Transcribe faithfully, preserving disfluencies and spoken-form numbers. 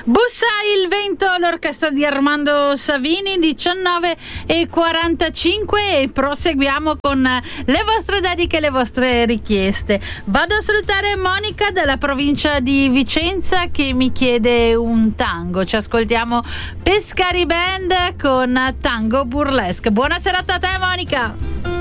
Bussa il vento, l'orchestra di Armando Savini, diciannove e quarantacinque, e proseguiamo con le vostre dediche e le vostre richieste. Vado a salutare Monica dalla provincia di Vicenza che mi chiede un tango. Ci ascoltiamo Pescari Band con Tango Burlesque. Buona serata a te, Monica.